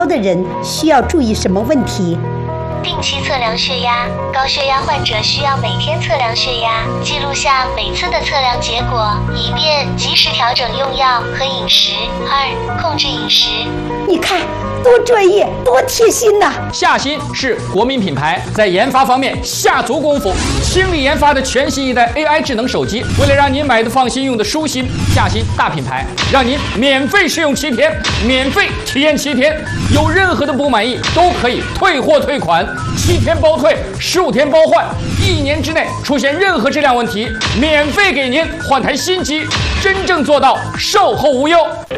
的人需要注意什么问题？ 定期测量血压，高血压患者需要每天测量血压，记录下每次的测量结果，以便及时调整用药和饮食。2、控制饮食。 你看，多专业，多贴心呐！ 夏新是国民品牌，在研发方面下足功夫，倾力研发的全新一代 AI 智能手机，为了让您买的放心，用的舒心，夏新大品牌让您免费试用7天，免费体验7天，有任何的不满意都可以退货退款，7天包退，15天包换，1年之内出现任何质量问题，免费给您换台新机，真正做到售后无忧。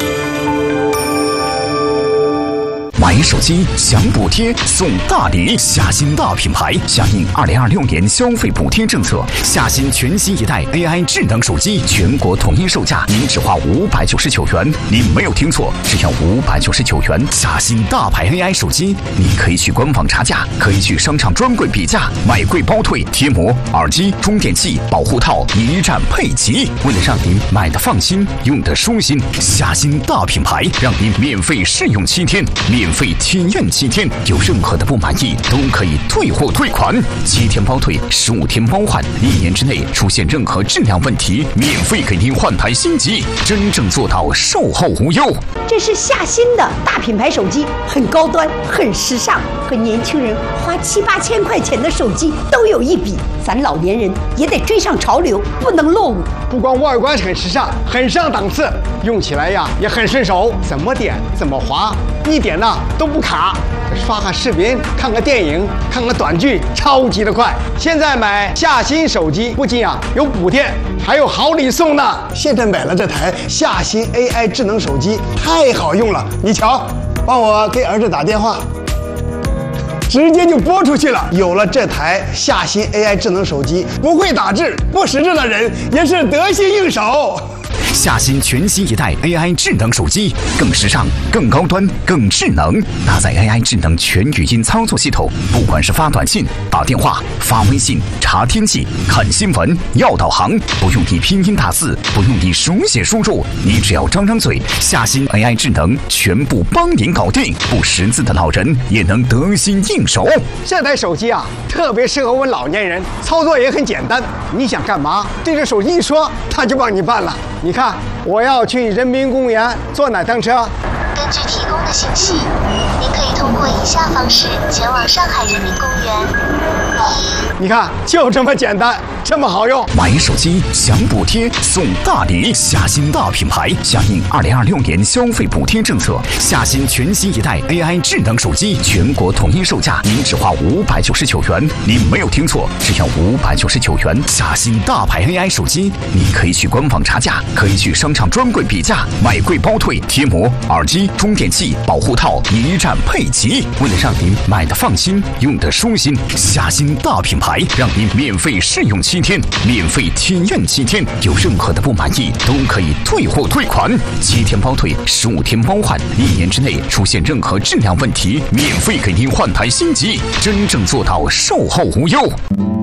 买手机享补贴送大礼，夏新大品牌响应2026年消费补贴政策，夏新全新一代 AI 智能手机全国统一售价，您只花599元，您没有听错，只要599元。夏新大牌 AI 手机，你可以去官网查价，可以去商场专柜比价，买贵包退，贴膜、耳机、充电器、保护套一站配齐。为了让您买的放心，用的舒心，夏新大品牌让您免费试用7天，免费体验7天，有任何的不满意都可以退货退款，7天包退，15天包换，1年之内出现任何质量问题，免费给您换台新机，真正做到售后无忧。 这是夏新的大品牌手机，很高端，很时尚，和年轻人花7、8千块钱的手机都有一比。咱老年人也得追上潮流，不能落伍。 不光外观很时尚，很上档次，用起来呀也很顺手，怎么点怎么滑，一点呢都不卡。刷个视频，看个电影，看个短剧，超级的快。现在买夏新手机不仅有补贴，还有好礼送呢。现在买了这台夏新 AI 智能手机，太好用了。你瞧，帮我给儿子打电话，直接就拨出去了。有了这台夏新 AI 智能手机，不会打字、不识字的人也是得心应手。 夏新全新一代 AI 智能手机，更时尚、更高端、更智能，搭载 AI 智能全语音操作系统，不管是发短信、打电话、发微信、查天气、看新闻、要导航，不用你拼音打字，不用你手写输入，你只要张张嘴，夏新 AI 智能全部帮您搞定，不识字的老人也能得心应手。 这台手机特别适合我们老年人，操作也很简单，你想干嘛，对着手机一说，它就帮你办了。你看，我要去人民公园坐哪趟车？ 根据提供的信息，您可以通过以下方式前往上海人民公园。 你看，就这么简单，这么好用。 买手机享补贴送大礼，夏新大品牌响应2026年消费补贴政策，夏新全新一代 AI 智能手机全国统一售价，您只花599元，您没有听错，只要599元。夏新大牌 AI 手机，你可以去官网查价，可以去商场专柜比价，买贵包退，贴膜、耳机、充电器、保护套一站配齐。为了让您买的放心，用的舒心，夏新大品牌让您免费试用7天，免费体验7天，有任何的不满意都可以退货退款，7天包退，15天包换，1年之内出现任何质量问题，免费给您换台新机，真正做到售后无忧。